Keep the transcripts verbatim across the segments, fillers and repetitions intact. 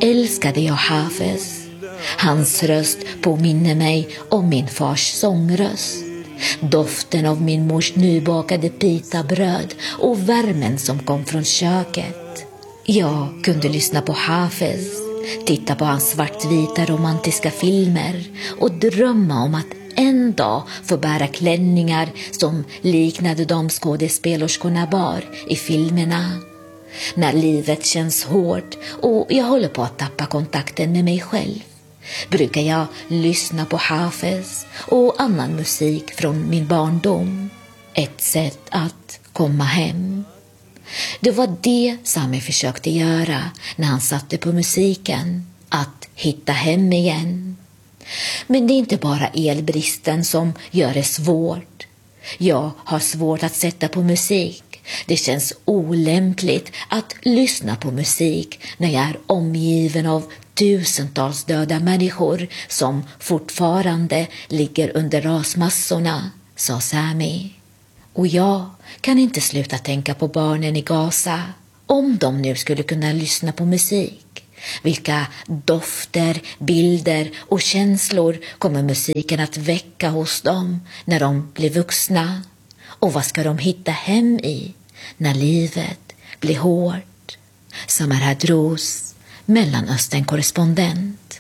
älskade jag Hafez. Hans röst påminner mig om min fars sångröst. Doften av min mors nybakade pitabröd och värmen som kom från köket. Jag kunde lyssna på Hafez, titta på hans svartvita romantiska filmer och drömma om att en dag få bära klänningar som liknade de skådespelerskorna bar i filmerna. När livet känns hårt och jag håller på att tappa kontakten med mig själv brukar jag lyssna på Hafez och annan musik från min barndom. Ett sätt att komma hem. Det var det Sami försökte göra när han satte på musiken. Att hitta hem igen. Men det är inte bara elbristen som gör det svårt. Jag har svårt att sätta på musik. Det känns olämpligt att lyssna på musik när jag är omgiven av tusentals döda människor som fortfarande ligger under rasmassorna, sa Sami. Och jag kan inte sluta tänka på barnen i Gaza. Om de nu skulle kunna lyssna på musik, vilka dofter, bilder och känslor kommer musiken att väcka hos dem när de blir vuxna? Och vad ska de hitta hem i när livet blir hårt? Samar Hadros, Mellanöstern-korrespondent.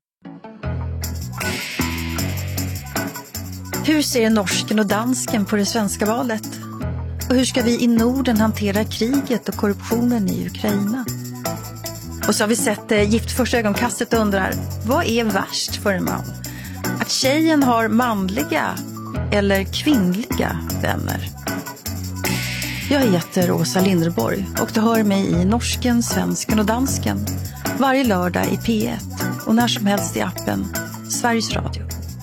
Hur ser norsken och dansken på det svenska valet? Och hur ska vi i Norden hantera kriget och korruptionen i Ukraina? Och så har vi sett eh, Gift första ögonkastet och undrar, vad är värst för en man? Att tjejen har manliga eller kvinnliga vänner? Jag heter Åsa Linderborg och du hör mig i Norsken, Svensken och Dansken varje lördag i P ett och när som helst i appen Sveriges Radio.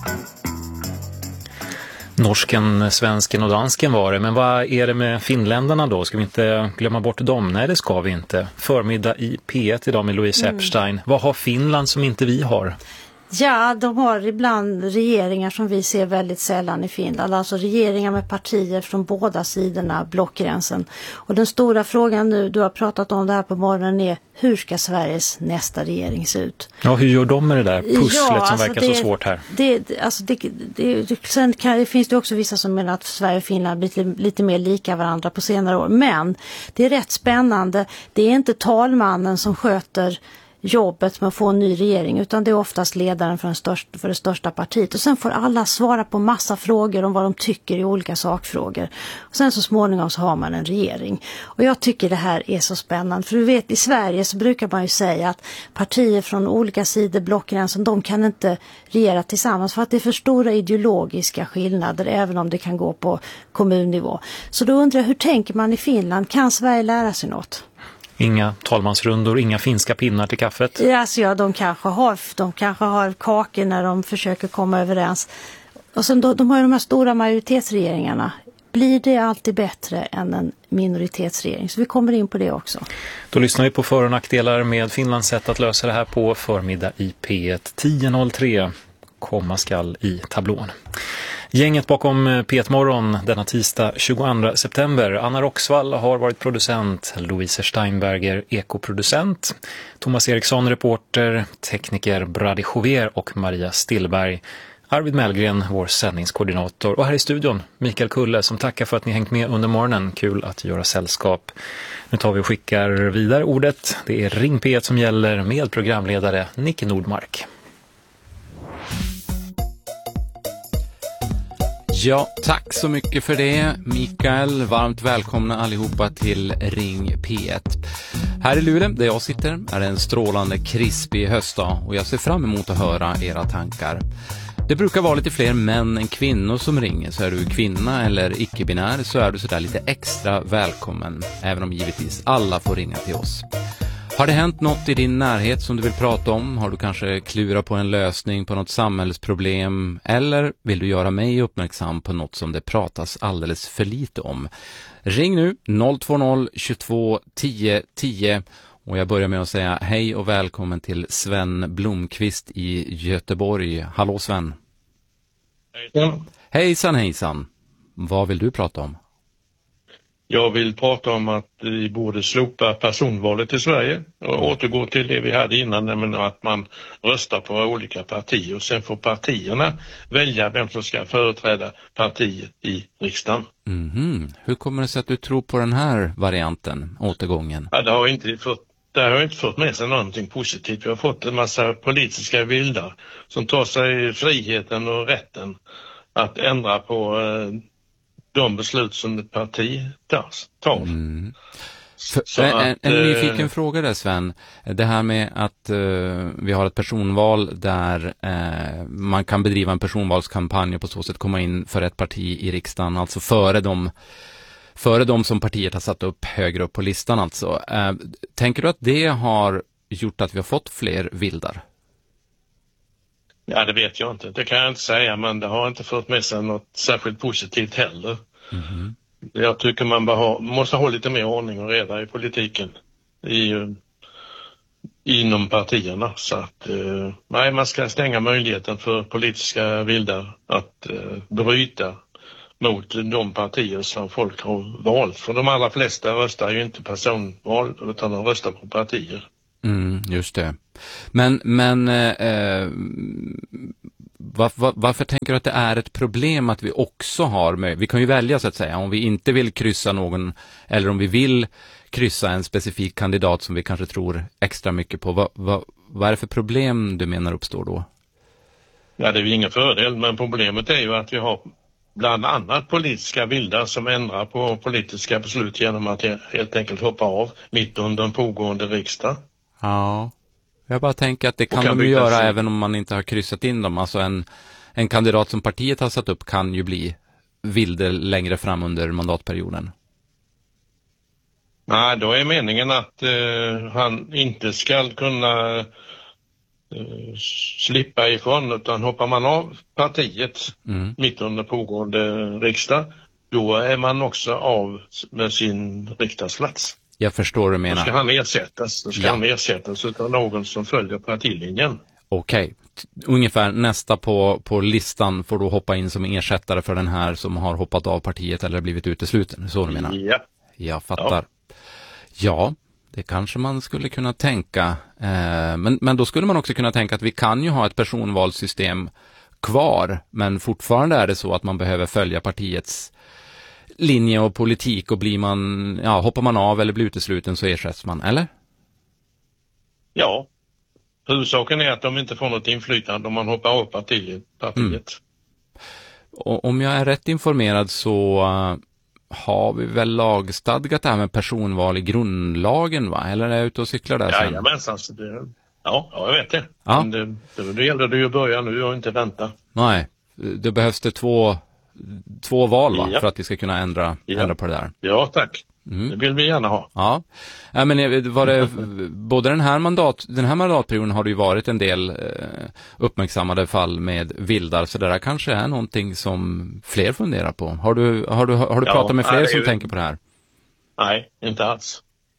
Norsken, svensken och dansken var det. Men vad är det med finländarna då? Ska vi inte glömma bort dem? Nej, det ska vi inte. Förmiddag i P ett idag med Louise mm. Epstein. Vad har Finland som inte vi har? Ja, de har ibland regeringar som vi ser väldigt sällan i Finland. Alltså regeringar med partier från båda sidorna, blockgränsen. Och den stora frågan nu, du har pratat om det här på morgonen, är hur ska Sveriges nästa regering se ut? Ja, hur gör de med det där pusslet ja, alltså som verkar det, så svårt här? Det, alltså det, det, det, sen kan, det finns det också vissa som menar att Sverige och Finland blir lite, lite mer lika varandra på senare år. Men det är rätt spännande. Det är inte talmannen som sköter jobbet med att få en ny regering, utan det är oftast ledaren för, den största, för det största partiet. Och sen får alla svara på massa frågor om vad de tycker i olika sakfrågor. Och sen så småningom så har man en regering. Och jag tycker det här är så spännande. För du vet, i Sverige så brukar man ju säga att partier från olika sidor, blockgränsen, de kan inte regera tillsammans för att det är för stora ideologiska skillnader, även om det kan gå på kommunnivå. Så då undrar jag, hur tänker man i Finland? Kan Sverige lära sig något? Inga talmansrundor, inga finska pinnar till kaffet? Alltså, ja, de kanske har, de kanske har kakor när de försöker komma överens. Och sen då, de har ju de här stora majoritetsregeringarna. Blir det alltid bättre än en minoritetsregering? Så vi kommer in på det också. Då lyssnar vi på för- och nackdelar med Finlands sätt att lösa det här på förmiddag i P ett. tio noll tre komma skall i tablån. Gänget bakom P ett Morgon denna tisdag tjugoandra september. Anna Roxvall har varit producent, Louise Steinberger ekoproducent, Thomas Eriksson reporter, tekniker Brady Jover och Maria Stillberg. Arvid Mellgren, vår sändningskoordinator, och här i studion Mikael Kulle som tackar för att ni hängt med under morgonen. Kul att göra sällskap. Nu tar vi och skickar vidare ordet. Det är Ring P ett som gäller med programledare Nicke Nordmark. Ja, tack så mycket för det, Mikael. Varmt välkomna allihopa till Ring P ett. Här i Luleå, där jag sitter, är det en strålande krispig höstdag och jag ser fram emot att höra era tankar. Det brukar vara lite fler män än kvinnor som ringer, så är du kvinna eller icke-binär så är du sådär lite extra välkommen, även om givetvis alla får ringa till oss. Har det hänt något i din närhet som du vill prata om? Har du kanske klurat på en lösning på något samhällsproblem? Eller vill du göra mig uppmärksam på något som det pratas alldeles för lite om? Ring nu noll två noll tjugotvå tio tio och jag börjar med att säga hej och välkommen till Sven Blomqvist i Göteborg. Hallå Sven. Hejsan. Hejsan hejsan. Vad vill du prata om? Jag vill prata om att vi borde slopa personvalet i Sverige och återgå till det vi hade innan, nämligen att man röstar på olika partier och sen får partierna välja vem som ska företräda partiet i riksdagen. Mm-hmm. Hur kommer det sig att du tror på den här varianten, återgången? Ja, det har inte fått, det har inte fått med sig någonting positivt. Vi har fått en massa politiska vildar som tar sig friheten och rätten att ändra på eh, de beslut som ett parti tar. Mm. För, en, att, en nyfiken eh, fråga där, Sven. Det här med att eh, vi har ett personval där eh, man kan bedriva en personvalskampanj och på så sätt komma in för ett parti i riksdagen, alltså före de, före de som partiet har satt upp högre upp på listan. Alltså. Eh, tänker du att det har gjort att vi har fått fler vildar? Ja, det vet jag inte. Det kan jag inte säga, men det har inte fått med sig något särskilt positivt heller. Mm-hmm. Jag tycker man ha, måste ha lite mer ordning och reda i politiken i, inom partierna. Så att, eh, nej, man ska stänga möjligheten för politiska vildar att eh, bryta mot de partier som folk har valt. För de allra flesta röstar ju inte personval utan de röstar på partier. Mm, just det. Men, men eh, var, var, varför tänker du att det är ett problem att vi också har möjlighet? Vi kan ju välja så att säga om vi inte vill kryssa någon eller om vi vill kryssa en specifik kandidat som vi kanske tror extra mycket på. Vad, vad, vad är det för problem du menar uppstår då? Ja, det är ju ingen fördel, men problemet är ju att vi har bland annat politiska vildar som ändrar på politiska beslut genom att helt enkelt hoppa av mitt under en pågående riksdag. Ja, jag bara tänker att det kan, kan de ju göra sig även om man inte har kryssat in dem. Alltså en, en kandidat som partiet har satt upp kan ju bli vilde längre fram under mandatperioden. Nej, då är meningen att eh, han inte ska kunna eh, slippa ifrån, utan hoppar man av partiet mm. mitt under pågående riksdag, då är man också av med sin riksdagsplats. Jag förstår du menar. Då ska han ersättas. Då ska ja. han ersättas av någon som följer partilinjen. Okej. Okay. Ungefär nästa på, på listan får då hoppa in som ersättare för den här som har hoppat av partiet eller blivit utesluten. Så du menar? Ja. Jag fattar. Ja, ja det kanske man skulle kunna tänka. Eh, men, men då skulle man också kunna tänka att vi kan ju ha ett personvalssystem kvar. Men fortfarande är det så att man behöver följa partiets linje och politik, och blir man, ja, hoppar man av eller blir utesluten så ersätts man, eller? Ja. Huvudsaken är att de inte får något inflytande om man hoppar av partiet. partiet. Mm. Och om jag är rätt informerad så uh, har vi väl lagstadgat det här med personval i grundlagen, va? Eller är jag ute och cyklar där sen? Jajamensan, så det, ja, ja, jag vet det. Ja. Men det, det, det gäller det ju att börja nu och inte vänta. Nej, det behövs det två Två val va? Ja. För att vi ska kunna ändra, ja. ändra på det där. Ja, tack. Mm. Det vill vi gärna ha. Ja, ja men var det, både den här, mandat, den här mandatperioden har det ju varit en del eh, uppmärksammade fall med vildar. Så det där kanske är någonting som fler funderar på. Har du, har du, har du ja, pratat med fler nej, som ju... tänker på det här? Nej, inte alls.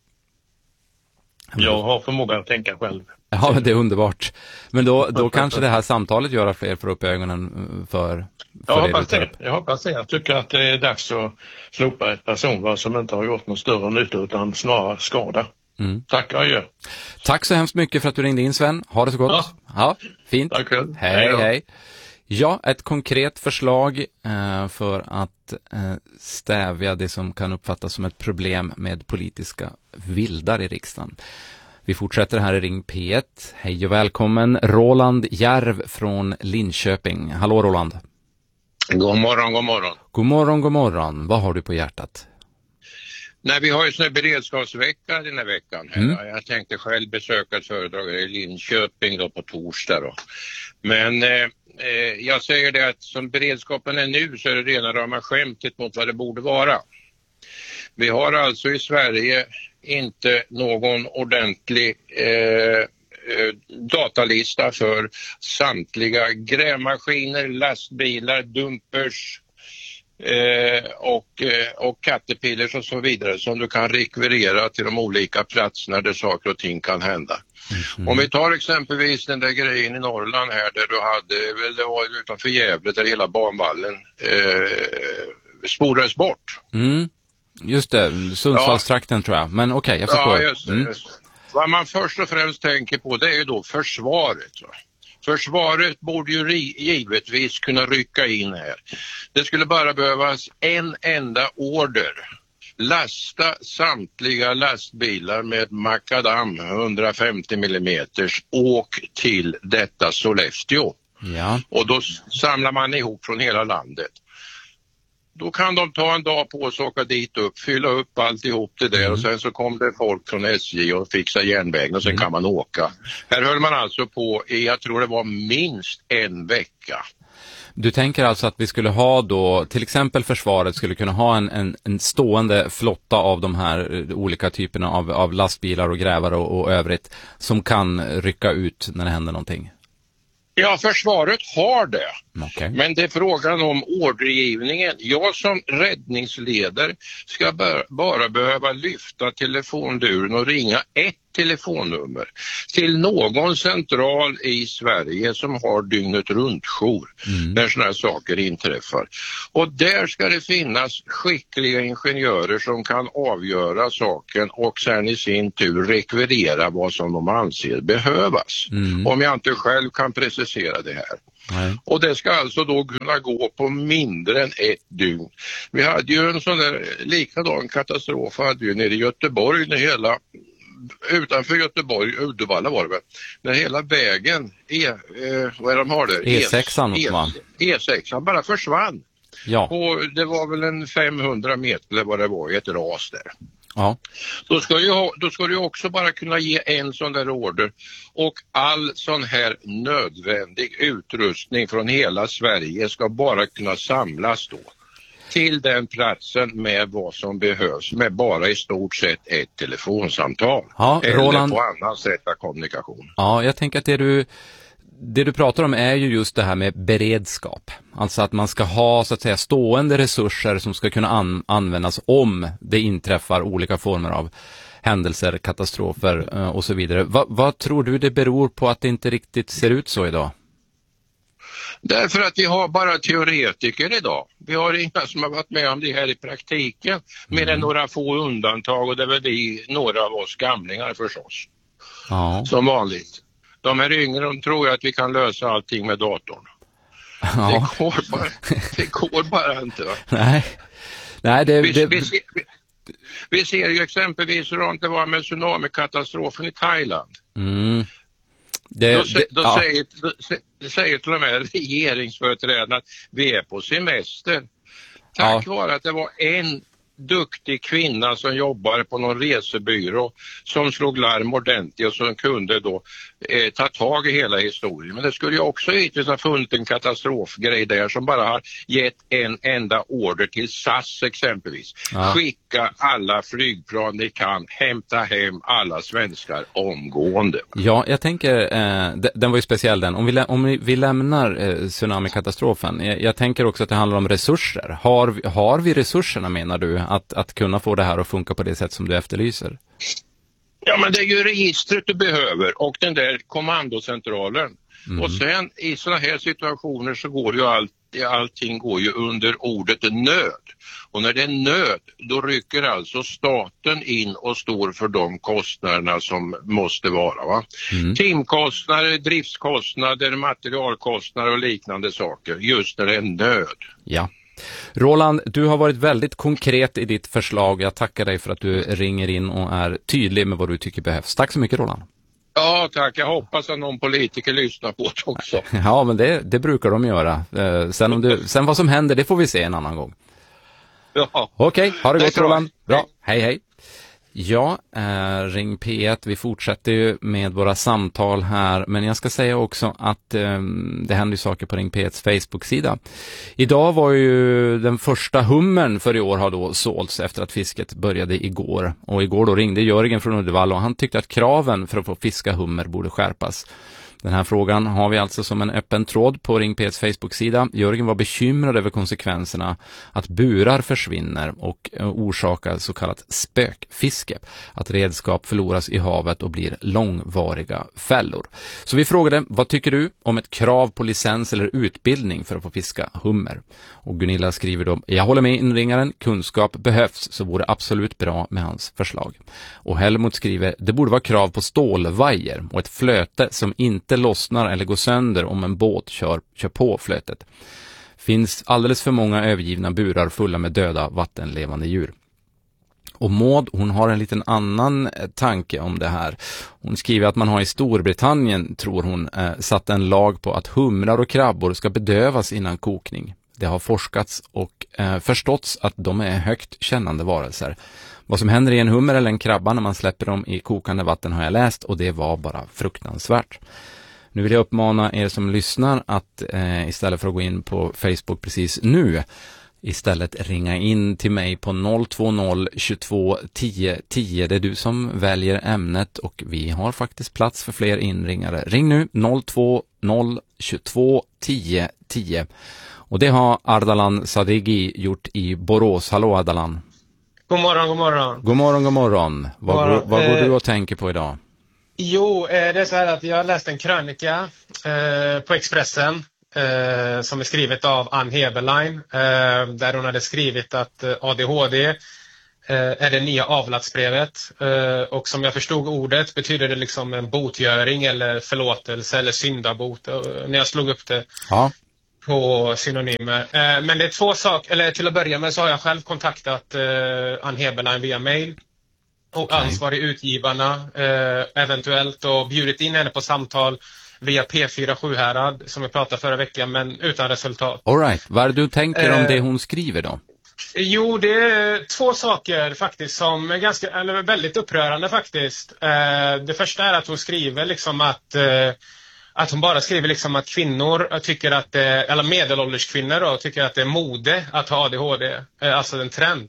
Jag har förmåga att tänka själv. Ja, men det är underbart. Men då, då kanske det här samtalet gör att fler får upp ögonen för, för jag hoppas det. Jag hoppas det. Jag tycker att det är dags att slopa ett personval som inte har gjort någon större nytta utan snarare skada. Mm. Tack och adjö. Tack så hemskt mycket för att du ringde in, Sven. Ha det så gott. Ja, ja fint. Tack själv. Hej, hej, hej. Ja, ett konkret förslag eh, för att eh, stävja det som kan uppfattas som ett problem med politiska vildar i riksdagen. Vi fortsätter här i Ring P ett. Hej och välkommen Roland Järv från Linköping. Hallå Roland. God morgon, god morgon. God morgon, god morgon. Vad har du på hjärtat? Nej, vi har ju sån här beredskapsvecka den här veckan. Mm. Jag tänkte själv besöka ett föredrag i Linköping då på torsdag då. Men eh, jag säger det att som beredskapen är nu så är det rena rama skämtet mot vad det borde vara. Vi har alltså i Sverige inte någon ordentlig eh, datalista för samtliga grävmaskiner, lastbilar, dumpers eh, och, eh, och caterpillars och så vidare som du kan rekvirera till de olika platserna där saker och ting kan hända. Mm. Om vi tar exempelvis den där grejen i Norrland här där du hade, väl det var utanför Gävle där hela banvallen eh, spolades bort. Mm. Just det, Sundsvallstrakten ja. tror jag. Men okej, okay, jag förstår. Ja, just det, mm. just det. Vad man först och främst tänker på, det är ju då försvaret. Va? Försvaret borde ju givetvis kunna rycka in här. Det skulle bara behövas en enda order. Lasta samtliga lastbilar med makadam hundrafemtio millimeter, åk till detta Sollefteå. Ja. Och då samlar man ihop från hela landet. Då kan de ta en dag på sig och åka dit upp, fylla upp alltihop det där mm. och sen så kommer det folk från S J och fixar järnvägen och sen mm. kan man åka. Här höll man alltså på i, jag tror det var minst en vecka. Du tänker alltså att vi skulle ha då, till exempel försvaret skulle kunna ha en, en, en stående flotta av de här olika typerna av, av lastbilar och grävare och, och övrigt som kan rycka ut när det händer någonting? Ja, försvaret har det. Okay. Men det är frågan om ordergivningen. Jag som räddningsledare ska bara behöva lyfta telefonduren och ringa ett telefonnummer till någon central i Sverige som har dygnet runt jour mm. när sådana här saker inträffar. Och där ska det finnas skickliga ingenjörer som kan avgöra saken och sen i sin tur rekvirera vad som de anser behövas. Mm. Om jag inte själv kan precisera det här. Nej. Och det ska alltså då kunna gå på mindre än ett dygn. Vi hade ju en sån där likadan katastrof hade ju nere i Göteborg när hela utanför Göteborg, Uddevalla var det väl, när hela vägen e, eh, vad är de har där? E sex E, E sex bara försvann. Ja. Och det var väl en femhundra meter eller vad det var i ett ras där. Ja. Då ska ju ha, då ska du också bara kunna ge en sån där order och all sån här nödvändig utrustning från hela Sverige ska bara kunna samlas då till den platsen med vad som behövs med bara i stort sett ett telefonsamtal. Ja, eller Roland, på annan sätt av kommunikation. Ja, jag tänker att det du, det du pratar om är ju just det här med beredskap. Alltså att man ska ha så att säga stående resurser som ska kunna an- användas om det inträffar olika former av händelser, katastrofer och så vidare. Va, vad tror du det beror på att det inte riktigt ser ut så idag? Därför att vi har bara teoretiker idag. Vi har inga som har varit med om det här i praktiken. Mer mm. än några få undantag och det är väl vi, några av oss gamlingar förstås. Ja. Som vanligt. De här yngre de tror att vi kan lösa allting med datorn. Ja. Det, går bara, det går bara inte. Va? Nej. Nej, det... Vi, det... Vi, ser, vi, vi ser ju exempelvis hur det var med tsunamikatastrofen i Thailand. Mm. Det, då, det, då, ja. säger, då säger till och med regeringsföreträdarna att vi är på semester. Tack ja. vare att det var en duktig kvinna som jobbar på någon resebyrå som slog larm ordentligt och som kunde då eh, ta tag i hela historien. Men det skulle ju också hittills ha funnits en katastrofgrej där som bara har gett en enda order till S A S exempelvis. Ja. Skicka alla flygplan ni kan, hämta hem alla svenskar omgående. Ja, jag tänker, eh, d- den var ju speciell den. Om vi, lä- om vi, vi lämnar eh, tsunamikatastrofen, jag, jag tänker också att det handlar om resurser. Har vi, har vi resurserna menar du? Att, att kunna få det här att funka på det sätt som du efterlyser? Ja, men det är ju registret du behöver och den där kommandocentralen. Mm. Och sen i sådana här situationer så går ju allt, allting går ju under ordet nöd. Och när det är nöd, då rycker alltså staten in och står för de kostnaderna som måste vara. Va? Mm. Timkostnader, driftskostnader, materialkostnader och liknande saker. Just när det är nöd. Ja. Roland, du har varit väldigt konkret i ditt förslag. Jag tackar dig för att du ringer in och är tydlig med vad du tycker behövs. Tack så mycket, Roland. Ja, tack. Jag hoppas att någon politiker lyssnar på det också. Ja, men det, det brukar de göra. Eh, sen, om du, sen vad som händer, det får vi se en annan gång. Ja. Okej, okay, ha det, det gott, Roland. Bra, hej, hej. Ja, eh, Ring P ett, vi fortsätter ju med våra samtal här, men jag ska säga också att eh, det händer ju saker på Ring P etts Facebook-sida. Idag var ju den första hummern för i år har då sålts efter att fisket började igår. Och igår då ringde Jörgen från Uddevalla och han tyckte att kraven för att få fiska hummer borde skärpas. Den här frågan har vi alltså som en öppen tråd på Ring P Et:s Facebook-sida. Jörgen var bekymrad över konsekvenserna att burar försvinner och orsakar så kallat spökfiske. Att redskap förloras i havet och blir långvariga fällor. Så vi frågade, vad tycker du om ett krav på licens eller utbildning för att få fiska hummer? Och Gunilla skriver då, jag håller med inringaren, kunskap behövs, så vore absolut bra med hans förslag. Och Helmut skriver, det borde vara krav på stålvajer och ett flöte som inte lossnar eller går sönder om en båt kör, kör på flötet. Finns alldeles för många övergivna burar fulla med döda vattenlevande djur. Och Maud, hon har en liten annan tanke om det här. Hon skriver att man har i Storbritannien, tror hon, eh, satt en lag på att humrar och krabbor ska bedövas innan kokning. Det har forskats och eh, förståtts att de är högt kännande varelser. Vad som händer i en hummer eller en krabba när man släpper dem i kokande vatten har jag läst, och det var bara fruktansvärt. Nu vill jag uppmana er som lyssnar att eh, istället för att gå in på Facebook precis nu, istället ringa in till mig på noll två noll tjugotvå tio tio. Det är du som väljer ämnet och vi har faktiskt plats för fler inringare. Ring nu noll två noll tjugotvå tio tio. Och det har Ardalan Sadeghi gjort i Borås. Hallå Ardalan. God morgon, god morgon. God morgon, god morgon. Vad, god morgon. Vad går du och tänker på idag? Jo, det är så här att jag läste en krönika eh, på Expressen eh, som är skrivet av Ann Heberlein eh, där hon hade skrivit att eh, A D H D eh, är det nya avlatsbrevet eh, och som jag förstod ordet betyder det liksom en botgöring eller förlåtelse eller syndabot eh, när jag slog upp det. Ja. På synonymer. Eh, men det är två saker, eller till att börja med så har jag själv kontaktat eh, Ann Heberlein via mail och okay. ansvarig utgivarna eh, eventuellt och bjudit in henne på samtal via P fyra Sjuhärad som vi pratade förra veckan men utan resultat. All right. Vad är det du tänker eh, om det hon skriver då? Jo, det är två saker faktiskt som är ganska, eller väldigt upprörande faktiskt. Eh, det första är att hon skriver liksom att eh, Att hon bara skriver liksom att kvinnor tycker att det, eller medelålders kvinnor då, tycker att det är mode att ha A D H D, alltså en trend.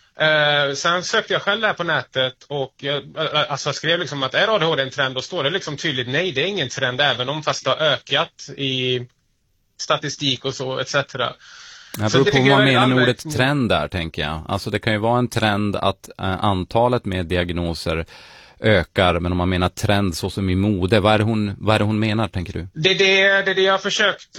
Eh, sen sökte jag själv där på nätet och jag, alltså skrev liksom att är A D H D en trend, då står det liksom tydligt nej, det är ingen trend även om fast det har ökat i statistik och så et cetera. Jag beror på vad man menar med ordet trend där, tänker jag. Alltså det kan ju vara en trend att eh, antalet med diagnoser ökar, men om man menar trend så som i mode, vad är det hon, vad är det hon menar, tänker du? Det är det, det, är det jag har försökt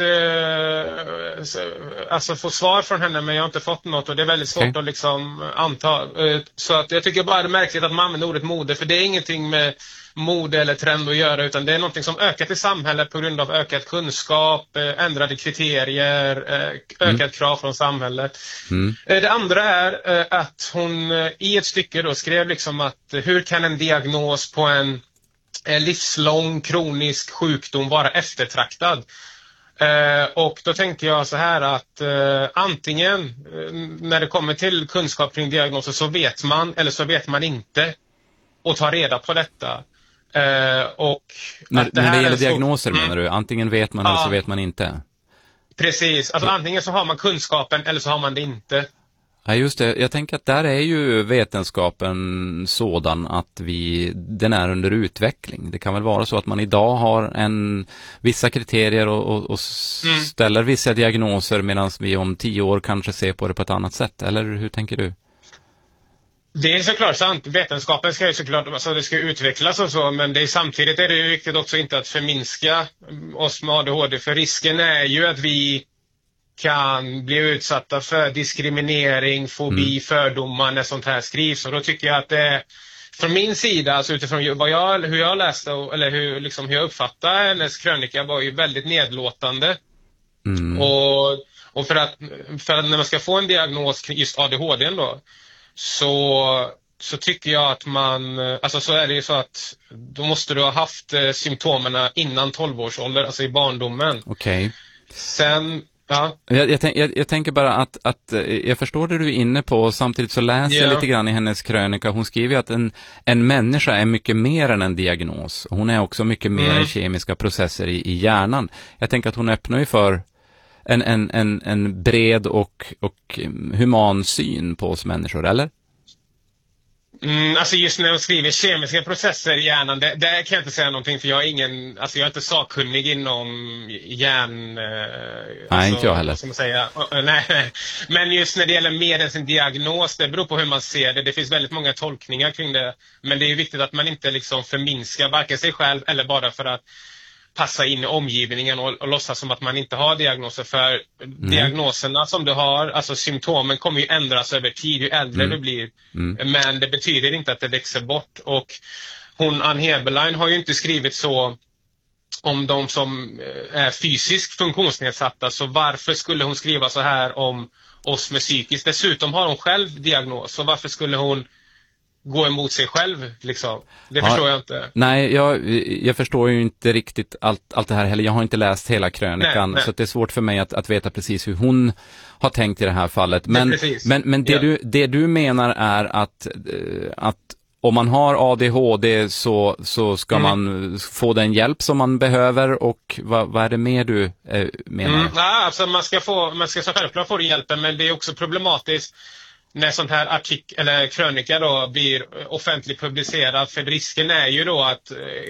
eh, alltså få svar från henne, men jag har inte fått något och det är väldigt svårt okay. att liksom anta. Eh, så att jag tycker bara det är märkligt att man använder ordet mode, för det är ingenting med mode eller trend att göra, utan det är någonting som ökat i samhället på grund av ökad kunskap, eh, ändrade kriterier, eh, ökat mm. krav från samhället. Mm. Eh, det andra är eh, att hon eh, i ett stycke då skrev liksom att eh, hur kan en diagnos på en eh, livslång kronisk sjukdom vara eftertraktad? Eh, och då tänkte jag så här att eh, antingen eh, när det kommer till kunskap kring diagnoser så vet man eller så vet man inte och ta reda på detta. Uh, och när det, när det gäller så... diagnoser mm. menar du? Antingen vet man ja. eller så vet man inte. Precis, alltså antingen så har man kunskapen eller så har man det inte. Ja just det, jag tänker att där är ju vetenskapen sådan att vi, den är under utveckling. Det kan väl vara så att man idag har en, vissa kriterier och, och, och mm. ställer vissa diagnoser medan vi om tio år kanske ser på det på ett annat sätt. Eller hur tänker du? Det är såklart sant. Vetenskapen ska ju såklart, alltså det ska utvecklas och så, men det är, samtidigt är det ju viktigt också inte att förminska oss med A D H D, för risken är ju att vi kan bli utsatta för diskriminering, fobi, mm. fördomar när sånt här skrivs, och då tycker jag att det från min sida, alltså utifrån vad jag, hur jag läste eller hur, liksom, hur jag uppfattade hennes krönika var ju väldigt nedlåtande. Mm. Och, och för, att, för att när man ska få en diagnos just A D H D då, så, så tycker jag att man, alltså så är det ju så att då måste du ha haft eh, symptomerna innan tolv års ålder, alltså i barndomen. Okej. Okay. Sen, ja. Jag, jag, tänk, jag, jag tänker bara att, att jag förstår det du är inne på, och samtidigt så läser yeah. jag lite grann i hennes krönika. Hon skriver att en, en människa är mycket mer än en diagnos. Hon är också mycket mer mm. än kemiska processer i, i hjärnan. Jag tänker att hon öppnar ju för En, en, en, en bred och, och human syn på oss människor, eller? Mm, alltså just när de skriver kemiska processer i hjärnan, det, där kan jag inte säga någonting för jag är ingen, alltså jag är inte sakkunnig inom hjärn... Eh, nej, alltså, inte jag heller. Som man säga. Uh, nej, nej. Men just när det gäller mer än sin diagnos, det beror på hur man ser det. Det finns väldigt många tolkningar kring det. Men det är viktigt att man inte liksom förminskar varken sig själv eller bara för att passa in i omgivningen och, och låtsas som att man inte har diagnoser. För mm. diagnoserna som du har, alltså symptomen kommer ju ändras över tid ju äldre mm. du blir. Mm. Men det betyder inte att det växer bort. Och hon, Ann Heberlein, har ju inte skrivit så om de som är fysiskt funktionsnedsatta. Så varför skulle hon skriva så här om oss med psykiskt? Dessutom har hon själv diagnos. Så varför skulle hon gå emot sig själv liksom? Det ja, förstår jag inte. Nej, jag, jag förstår ju inte riktigt allt, allt det här heller. Jag har inte läst hela krönikan, nej, nej. Så att det är svårt för mig att, att veta precis hur hon har tänkt i det här fallet. Men, men, men det, ja. du, det du menar är att, att om man har A D H D så, så ska mm. man få den hjälp som man behöver, och vad, vad är det mer du eh, menar? Mm, ja, alltså man ska få, man ska så självklart få hjälpen, men det är också problematiskt när sånt här artik eller krönika då blir offentligt publicerad, för risken är ju då att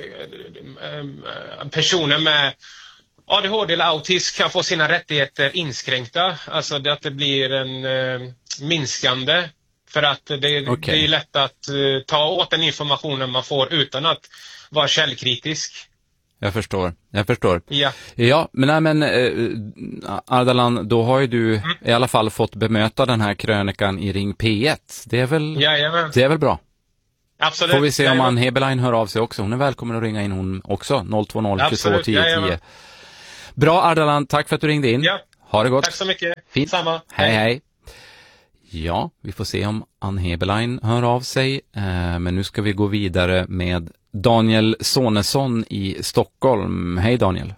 eh, personer med A D H D eller autism kan få sina rättigheter inskränkta, alltså det, att det blir en eh, minskande, för att det, okay. det är lätt att eh, ta åt den informationen man får utan att vara källkritisk. Jag förstår, jag förstår. Ja, ja men, nej, men eh, Ardalan, då har ju du mm. i alla fall fått bemöta den här krönikan i Ring P ett. Det är väl, ja, det är väl bra? Absolut. Får vi se om Ann Heberlein hör av sig också. Hon är välkommen att ringa in hon också. noll två noll tjugotvå tio tio. Bra Ardalan, tack för att du ringde in. Ja. Ha det gott. Tack så mycket. Fint. Samma. Hej, hej. Ja, vi får se om Ann Heberlein hör av sig. Eh, men nu ska vi gå vidare med Daniel Sonesson i Stockholm. Hej Daniel.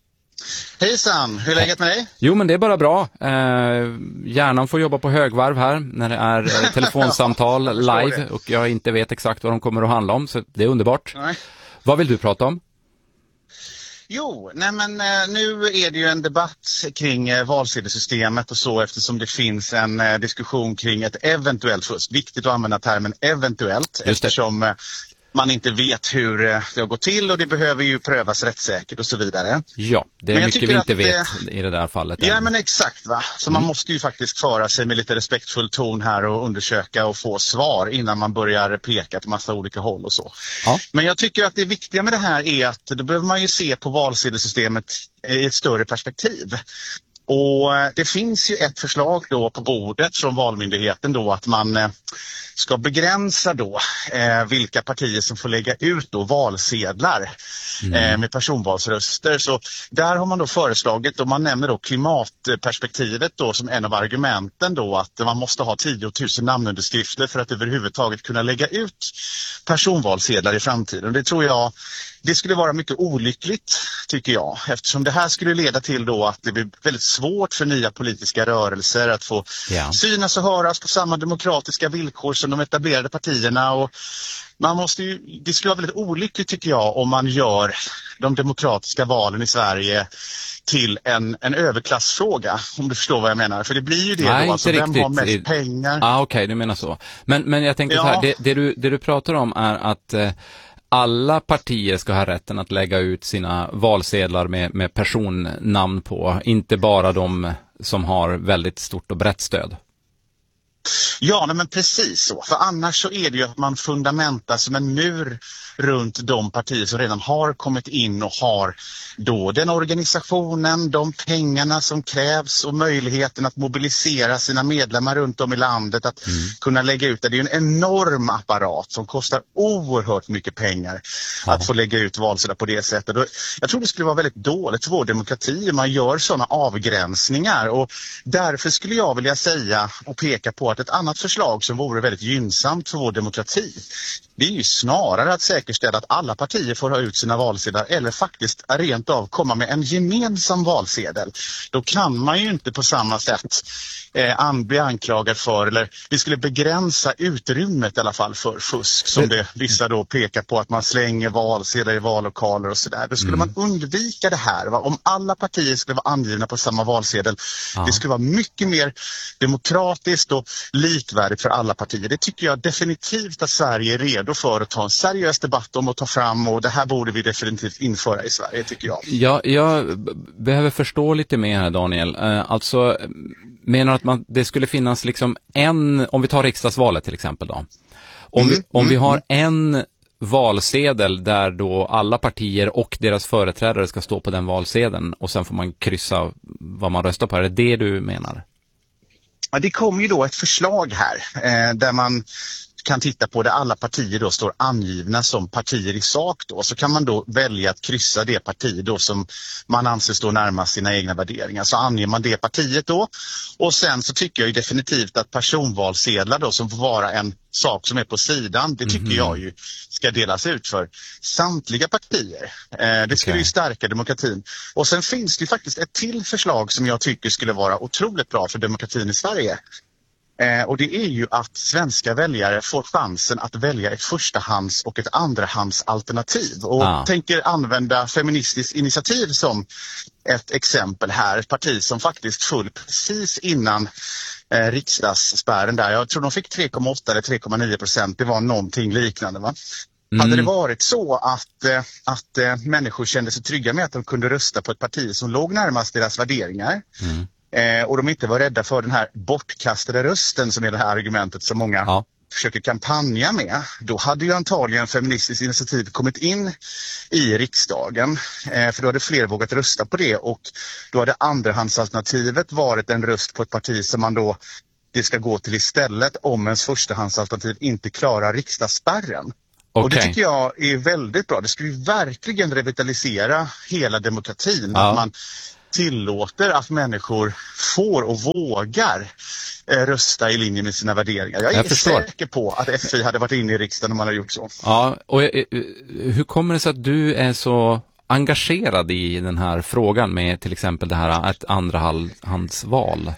Hejsan, hur är läget med dig? Jo, men det är bara bra. Eh, hjärnan får jobba på högvarv här när det är eh, telefonsamtal live, och jag inte vet exakt vad de kommer att handla om, så det är underbart. Nej. Vad vill du prata om? Jo, nej men nu är det ju en debatt kring valsedelsystemet och så, eftersom det finns en diskussion kring ett eventuellt fusk. Viktigt att använda termen eventuellt, eftersom man inte vet hur det har gått till och det behöver ju prövas rättssäkert och så vidare. Ja, det är mycket vi inte vet det, i det där fallet. Ja, än. men exakt va. Så mm. man måste ju faktiskt föra sig med lite respektfull ton här och undersöka och få svar innan man börjar peka till massa olika håll och så. Ja. Men jag tycker att det viktiga med det här är att då behöver man ju se på valsedelsystemet i ett större perspektiv. Och det finns ju ett förslag då på bordet från Valmyndigheten då att man ska begränsa då eh, vilka partier som får lägga ut då valsedlar mm. eh, med personvalsröster. Så där har man då föreslagit, och man nämner då klimatperspektivet då som en av argumenten då, att man måste ha tio tusen namnunderskrifter för att överhuvudtaget kunna lägga ut personvalsedlar i framtiden. Det tror jag, det skulle vara mycket olyckligt tycker jag, eftersom det här skulle leda till då att det blir väldigt svårt för nya politiska rörelser att få ja. synas och höras på samma demokratiska villkor som de etablerade partierna, och man måste ju, det skulle vara väldigt olyckligt tycker jag om man gör de demokratiska valen i Sverige till en, en överklassfråga, om du förstår vad jag menar. För det blir ju det Nej, då, alltså vem har mest pengar. Ah, okej, okay, du menar så. Men, men jag tänker ja. så här, det, det, du, det du pratar om är att eh, alla partier ska ha rätten att lägga ut sina valsedlar med, med personnamn på, inte bara de som har väldigt stort och brett stöd. Ja, nej, men precis så. För annars så är det ju att man fundamentar som en mur runt de partier som redan har kommit in och har då den organisationen, de pengarna som krävs och möjligheten att mobilisera sina medlemmar runt om i landet, att mm. kunna lägga ut det. Det är ju en enorm apparat som kostar oerhört mycket pengar ja. att få lägga ut valsedlar på det sättet. Och jag tror det skulle vara väldigt dåligt för vår demokrati om man gör sådana avgränsningar, och därför skulle jag vilja säga och peka på att ett annat förslag som vore väldigt gynnsamt för vår demokrati det är ju snarare att säkerställa att alla partier får ha ut sina valsedlar eller faktiskt rent av komma med en gemensam valsedel. Då kan man ju inte på samma sätt eh, bli anklagad för, eller vi skulle begränsa utrymmet i alla fall för fusk som det vissa då pekar på, att man slänger valsedlar i vallokaler och sådär. Då skulle mm. man undvika det här. Va? Om alla partier skulle vara angivna på samma valsedel, ja. det skulle vara mycket mer demokratiskt och likvärdigt för alla partier. Det tycker jag definitivt att Sverige är redo för att ta en seriös debatt om och ta fram, och det här borde vi definitivt införa i Sverige, tycker jag. Ja, jag behöver förstå lite mer här, Daniel. Alltså, menar att man, det skulle finnas liksom en, om vi tar riksdagsvalet till exempel då. Om, mm, vi, om mm, vi har en valsedel där då alla partier och deras företrädare ska stå på den valsedeln och sen får man kryssa vad man röstar på. Är det det du menar? Ja, det kommer ju då ett förslag här eh, där man kan titta på det, alla partier då står angivna som partier i sak då, så kan man då välja att kryssa det parti då som man anser står närmast sina egna värderingar. Så anger man det partiet då, och sen så tycker jag ju definitivt att personvalsedlar då som får vara en sak som är på sidan, det tycker mm-hmm. jag ju ska delas ut för samtliga partier. Eh, det skulle okay. ju stärka demokratin. Och sen finns det ju faktiskt ett till förslag som jag tycker skulle vara otroligt bra för demokratin i Sverige. Eh, och det är ju att svenska väljare får chansen att välja ett förstahands- och ett andrahandsalternativ. Och ah. tänker använda Feministiskt initiativ som ett exempel här. Ett parti som faktiskt föll precis innan eh, riksdagsspärren där. Jag tror de fick tre komma åtta eller tre komma nio procent. Det var någonting liknande, va? Mm. Hade det varit så att, eh, att eh, människor kände sig trygga med att de kunde rösta på ett parti som låg närmast deras värderingar, mm. Eh, och de inte var rädda för den här bortkastade rösten som är det här argumentet som många ja. försöker kampanja med, då hade ju antagligen Feministiskt initiativ kommit in i riksdagen, eh, för då hade fler vågat rösta på det, och då hade andrahandsalternativet varit en röst på ett parti som man då det ska gå till istället om ens förstahandsalternativ inte klarar riksdagsspärren. Okay. Och det tycker jag är väldigt bra. Det skulle ju verkligen revitalisera hela demokratin, ja. att man tillåter att människor får och vågar eh, rösta i linje med sina värderingar. Jag är jag säker på att F I hade varit inne i riksdagen om man hade gjort så. Ja, och eh, hur kommer det sig att du är så engagerad i den här frågan med till exempel det här ett andrahandsval?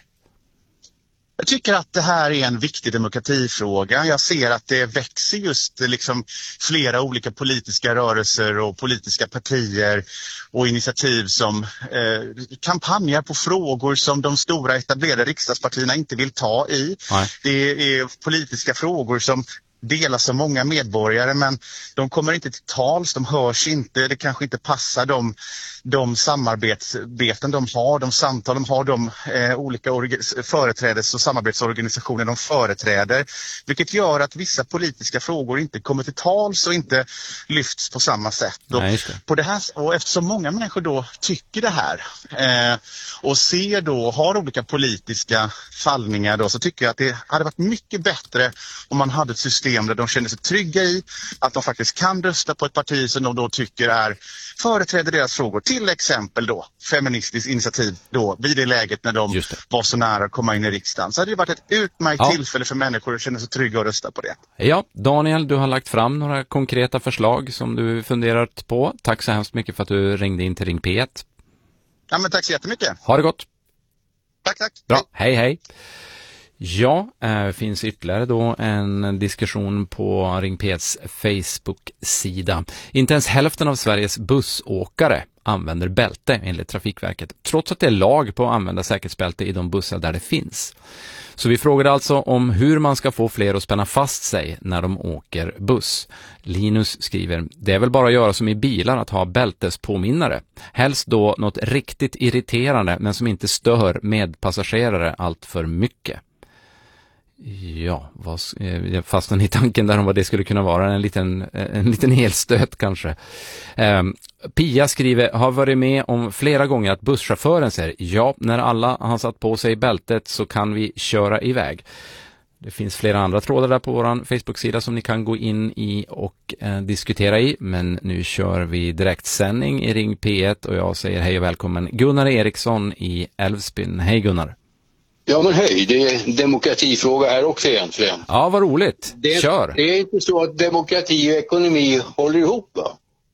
Jag tycker att det här är en viktig demokratifråga. Jag ser att det växer just liksom flera olika politiska rörelser och politiska partier och initiativ som eh, kampanjar på frågor som de stora etablerade riksdagspartierna inte vill ta i. Nej. Det är politiska frågor som delas av många medborgare, men de kommer inte till tals, de hörs inte, det kanske inte passar de, de samarbetsbeten de har, de samtal de har, de eh, olika orga- företrädes- och samarbetsorganisationer de företräder, vilket gör att vissa politiska frågor inte kommer till tals och inte lyfts på samma sätt. Nej, det. På det här, och eftersom många människor då tycker det här eh, och ser då, har olika politiska fallningar då, så tycker jag att det hade varit mycket bättre om man hade ett system där de känner sig trygga i att de faktiskt kan rösta på ett parti som de då tycker är företräder deras frågor. Till exempel då Feministiskt initiativ då vid det läget när de var så nära att komma in i riksdagen. Så hade det varit ett utmärkt ja. tillfälle för människor att känna sig trygga och rösta på det. Ja, Daniel, du har lagt fram några konkreta förslag som du funderat på. Tack så hemskt mycket för att du ringde in till Ring P ett. Ja, men tack så jättemycket. Ha det gott. Tack, tack. Bra, hej hej. Ja, det finns ytterligare då en diskussion på Ring P etts Facebook-sida. Inte ens hälften av Sveriges bussåkare använder bälte enligt Trafikverket, trots att det är lag på att använda säkerhetsbälte i de bussar där det finns. Så vi frågade alltså om hur man ska få fler att spänna fast sig när de åker buss. Linus skriver, det är väl bara att göra som i bilar, att ha bältespåminnare. Helst då något riktigt irriterande men som inte stör medpassagerare allt för mycket. Ja, vad, jag fastnade i tanken där om vad det skulle kunna vara, en liten, en liten helstöt kanske. Eh, Pia skriver, har varit med om flera gånger att busschauffören säger, ja, när alla har satt på sig bältet så kan vi köra iväg. Det finns flera andra trådar där på vår Facebook-sida som ni kan gå in i och eh, diskutera i, men nu kör vi direktsändning i Ring P ett och jag säger hej och välkommen Gunnar Eriksson i Älvsbyn. Hej Gunnar! Ja men hej, det är en demokratifråga här också egentligen. Ja, vad roligt. Det, Kör. Det är inte så att demokrati och ekonomi håller ihop va?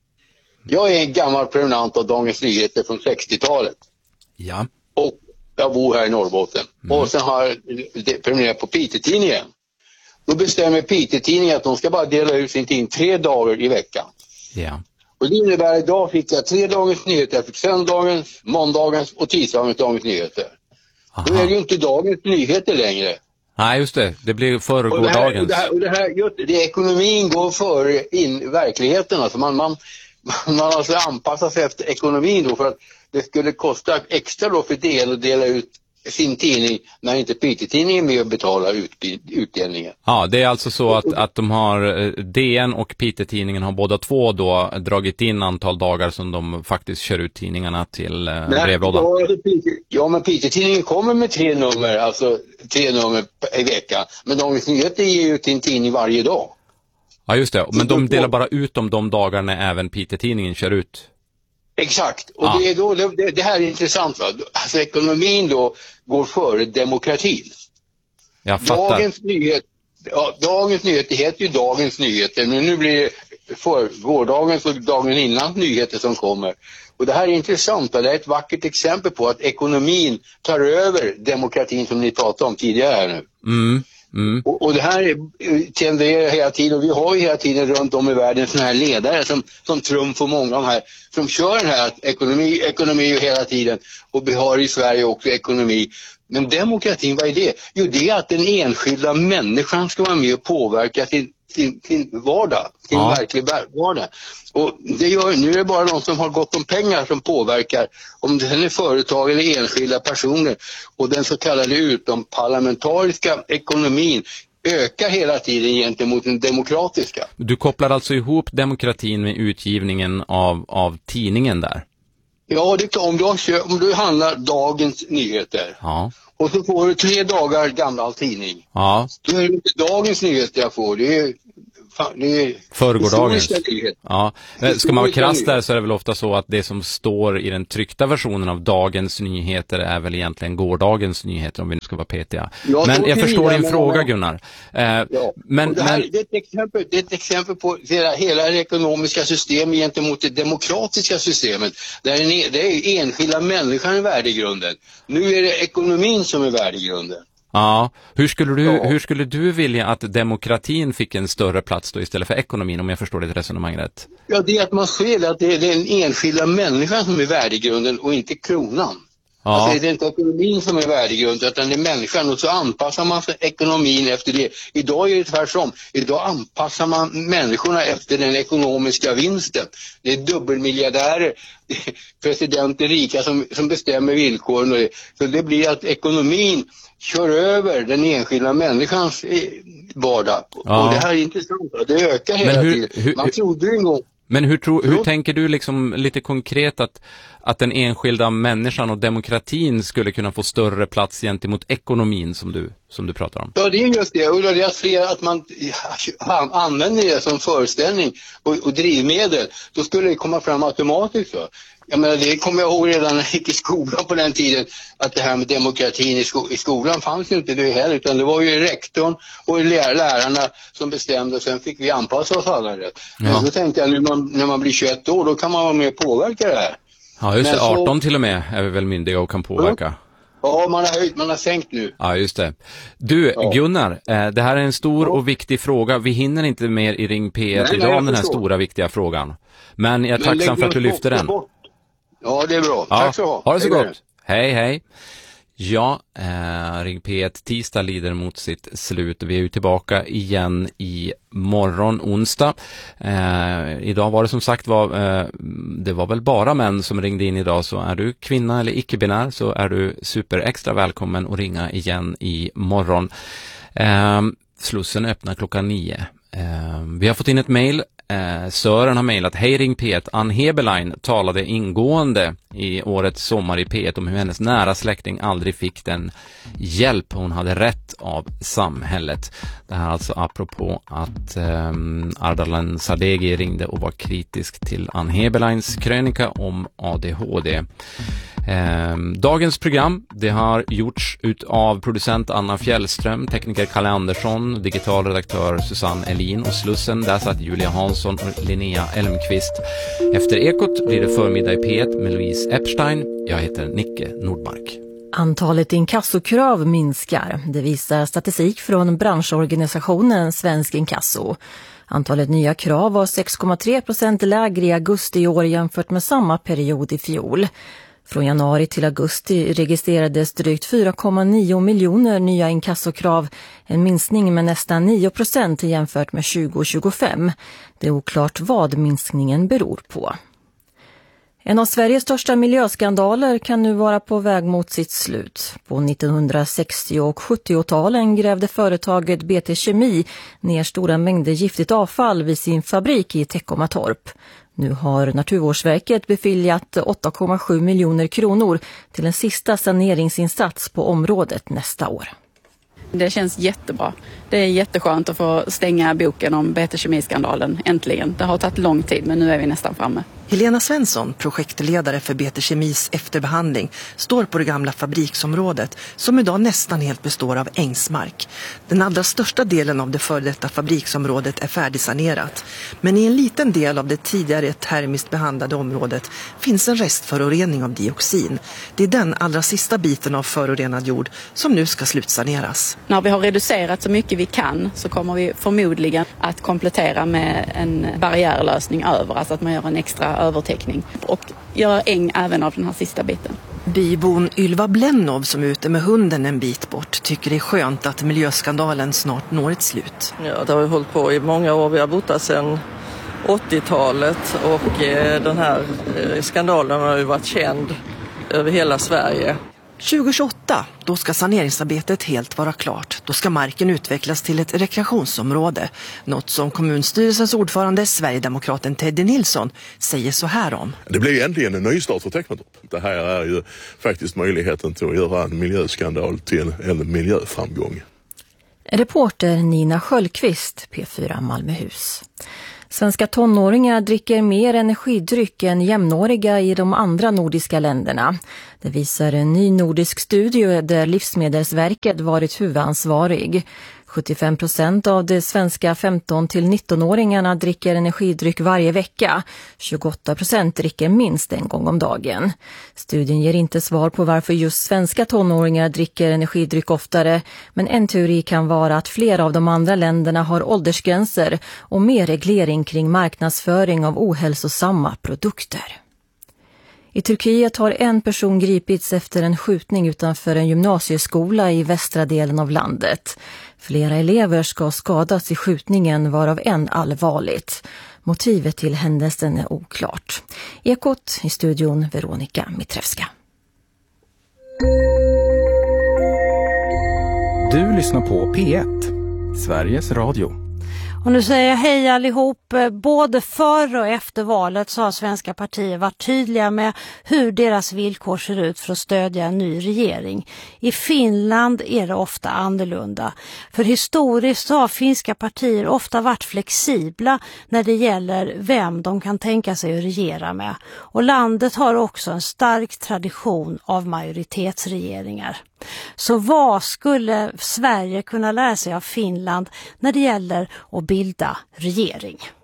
Jag är en gammal prenumerant av Dagens Nyheter från sextiotalet. Ja. Och jag bor här i Norrbotten. Mm. Och sen har jag prenumererat på Piteå-tidningen. Då bestämmer Piteå-tidningen att de ska bara dela ut sin tidning tre dagar i veckan. Ja. Och det innebär att idag fick jag tre Dagens Nyheter. Jag fick söndagens, måndagens och tisdagens Dagens Nyheter. Aha. Då är det ju inte Dagens Nyheter längre. Nej, just det. Det blir förrgårdagens. Och det här, och det här, och det här det, ekonomin går före in verkligheten. Alltså man, man, man alltså anpassar sig efter ekonomin då för att det skulle kosta extra då för D N att dela ut sin tidning när inte Piteå-tidningen är med och betalar ut, utdelningen. Ja, det är alltså så att, att de har D N och Piteå-tidningen har båda två då dragit in antal dagar som de faktiskt kör ut tidningarna till eh, brevlådan. Ja, ja, men Piteå-tidningen kommer med tre nummer, alltså tre nummer i veckan. Men Dagens Nyheter ger ut en tidning varje dag. Ja, just det. Men de delar bara ut om de dagarna även Piteå-tidningen kör ut. Exakt, och ja. det, är då, det, det här är intressant va? Alltså ekonomin då går före demokratin. Jag fattar. Dagens nyhet, ja, Dagens Nyheter heter ju Dagens Nyheter, men nu blir det för gårdagens och dagen innan nyheter som kommer. Och det här är intressant, det är ett vackert exempel på att ekonomin tar över demokratin som ni pratade om tidigare här nu. Mm. Mm. Och, och det här tenderar hela tiden, och vi har ju hela tiden runt om i världen såna här ledare som, som Trump och många av de här som kör den här ekonomi, ekonomi hela tiden, och vi har i Sverige också ekonomi. Men demokratin, vad är det? Jo, det är att den enskilda människan ska vara med och påverka sin, sin, sin vardag, sin ja. verklig vardag. Och det gör, nu är det bara de som har gott om pengar som påverkar, om det är företag eller enskilda personer. Och den så kallade utomparlamentariska ekonomin ökar hela tiden gentemot den demokratiska. Du kopplar alltså ihop demokratin med utgivningen av, av tidningen där? Ja, det, om, du har, om du handlar Dagens Nyheter ja. och så får du tre dagar gammal tidning. Ja. Då är det inte Dagens Nyheter jag får, det är förrgårdagens. Ja. Ska man vara krass där så är det väl ofta så att det som står i den tryckta versionen av Dagens Nyheter är väl egentligen gårdagens nyheter, om vi nu ska vara petiga. Ja, men jag förstår din fråga, Gunnar. Eh, ja. men, det, här, men... det, är ett exempel, det är ett exempel på hela, hela det ekonomiska systemet gentemot det demokratiska systemet. Där är, det är enskilda människan i värdegrunden. Nu är det ekonomin som är värdegrunden. Ja, hur skulle du ja. hur skulle du vilja att demokratin fick en större plats då istället för ekonomin, om jag förstår ditt resonemang rätt? Ja, det är att man ser att det är den enskilda människan som är värdegrunden och inte kronan. Ja. Alltså det är inte ekonomin som är värdegrunden utan det är människan, och så anpassar man sig ekonomin efter det. Idag är det tvärtom. Idag anpassar man människorna efter den ekonomiska vinsten. Det är dubbelmiljardärer, det är presidenter rika som, som bestämmer villkoren. Och det. Så det blir att ekonomin kör över den enskilda människans vardag. Ja. Och det här är intressant. Det ökar hela hur, tiden. Hur, man trodde en gång. Men hur, tro, hur tänker du liksom lite konkret att, att den enskilda människan och demokratin skulle kunna få större plats gentemot ekonomin som du, som du pratar om? Ja, det är just det. Och det är fler att man ja, använder det som föreställning och, och drivmedel. Då skulle det komma fram automatiskt. Så. Jag menar, det kommer jag ihåg redan när jag gick i skolan på den tiden, att det här med demokratin i, sko- i skolan fanns ju inte det heller, utan det var ju rektorn och lär- lärarna som bestämde, och sen fick vi anpassa oss alla det. Men ja. Då tänkte jag, när man, när man blir tjugoett år, då kan man vara med och påverka det här. Ja, just det. Men arton så... till och med är vi väl myndiga och kan påverka. Ja, man har höjt, man har sänkt nu. Ja, just det. Du, ja. Gunnar, det här är en stor ja. och viktig fråga. Vi hinner inte mer i Ring P ett nej, idag nej, den här stora viktiga frågan. Men jag är Men tacksam för att du lyfter den. Bort. Ja, det är bra. Ja, tack så ha. Ha det så gott. Hej, hej. Ja, eh, Ring P ett tisdag lider mot sitt slut. Vi är ju tillbaka igen i morgon onsdag. Eh, idag var det som sagt var, eh, det var väl bara män som ringde in idag, så är du kvinna eller icke-binär så är du super extra välkommen att ringa igen i morgon. Eh, Slussen öppnar klockan nio. Eh, vi har fått in ett mejl. Eh, Sören har mejlat: Hej Ring P ett, Ann Heberlein talade ingående i årets Sommar i P ett om hur hennes nära släkting aldrig fick den hjälp hon hade rätt av samhället. Det här alltså apropå att eh, Ardalan Sadeghi ringde och var kritisk till Ann Heberleins krönika om A D H D. Eh, dagens program, det har gjorts av producent Anna Fjällström, tekniker Kalle Andersson, digital redaktör Susanne Elin och Slussen, där satt Julia Hansson och Linnea Elmqvist. Efter Ekot blir det förmiddag i P ett med Louise Epstein. Jag heter Nicke Nordmark. Antalet inkassokrav minskar. Det visar statistik från branschorganisationen Svensk Inkasso. Antalet nya krav var sex komma tre procent lägre i augusti i år jämfört med samma period i fjol. Från januari till augusti registrerades drygt fyra komma nio miljoner nya inkassokrav, en minskning med nästan nio procent jämfört med tjugo tjugofem. Det är oklart vad minskningen beror på. En av Sveriges största miljöskandaler kan nu vara på väg mot sitt slut. På nittonhundrasextio- och sjuttio-talen grävde företaget B T Kemi ner stora mängder giftigt avfall vid sin fabrik i Teckomatorp. Nu har Naturvårdsverket beviljat åtta komma sju miljoner kronor till en sista saneringsinsats på området nästa år. Det känns jättebra. Det är jätteskönt att få stänga boken om B T Kemi-skandalen äntligen. Det har tagit lång tid, men nu är vi nästan framme. Helena Svensson, projektledare för B T Kemis efterbehandling, står på det gamla fabriksområdet som idag nästan helt består av ängsmark. Den allra största delen av det före detta fabriksområdet är färdigsanerat. Men i en liten del av det tidigare termiskt behandlade området finns en restförorening av dioxin. Det är den allra sista biten av förorenad jord som nu ska slutsaneras. När vi har reducerat så mycket vi kan så kommer vi förmodligen att komplettera med en barriärlösning över, alltså att man gör en extra övertäckning och göra äng även av den här sista biten. Bybon Ylva Blenov som är ute med hunden en bit bort tycker det är skönt att miljöskandalen snart når ett slut. Ja, det har vi hållit på i många år. Vi har bott där sedan åttiotalet och eh, den här eh, skandalen har ju varit känd över hela Sverige. tjugo tjugoåtta, då ska saneringsarbetet helt vara klart. Då ska marken utvecklas till ett rekreationsområde. Något som kommunstyrelsens ordförande, Sverigedemokraten Teddy Nilsson, säger så här om. Det blir egentligen en nystart för Teckomatorp. Det här är ju faktiskt möjligheten till att göra en miljöskandal till en, en miljöframgång. Reporter Nina Sköldqvist, P fyra Malmöhus. Svenska tonåringar dricker mer energidryck än jämnåriga i de andra nordiska länderna. Det visar en ny nordisk studie där Livsmedelsverket varit huvudansvarig. sjuttiofem procent av de svenska femton till nitton-åringarna dricker energidryck varje vecka. tjugoåtta procent dricker minst en gång om dagen. Studien ger inte svar på varför just svenska tonåringar dricker energidryck oftare, men en teori kan vara att flera av de andra länderna har åldersgränser och mer reglering kring marknadsföring av ohälsosamma produkter. I Turkiet har en person gripits efter en skjutning utanför en gymnasieskola i västra delen av landet. Flera elever ska skadas i skjutningen, varav en allvarligt. Motivet till händelsen är oklart. Ekot i studion Veronica Mitrevska. Du lyssnar på P ett, Sveriges Radio. Och nu säger jag hej allihop. Både före och efter valet så har svenska partier varit tydliga med hur deras villkor ser ut för att stödja en ny regering. I Finland är det ofta annorlunda. För historiskt så har finska partier ofta varit flexibla när det gäller vem de kan tänka sig att regera med. Och landet har också en stark tradition av majoritetsregeringar. Så vad skulle Sverige kunna lära sig av Finland när det gäller att bilda regering?